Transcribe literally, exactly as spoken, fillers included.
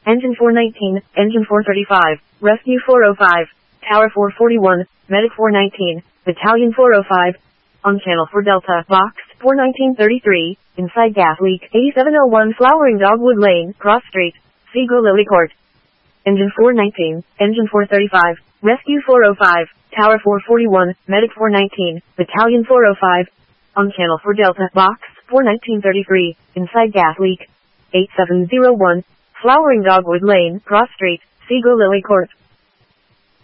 Engine four nineteen, Engine four thirty-five, Rescue four oh five, Tower four forty-one, Medic four nineteen, Battalion four oh five, on channel four Delta, Box four nineteen thirty-three, inside gas leak, eighty-seven oh one Flowering Dogwood Lane, Cross Street, Seagull Lily Court. Engine four nineteen, Engine four thirty-five, Rescue four oh five, Tower four forty-one, Medic four nineteen, Battalion four oh five, on channel four Delta, Box four nineteen thirty-three, inside gas leak, eighty-seven oh one, Flowering Dogwood Lane, Cross Street, Seagull Lily Court.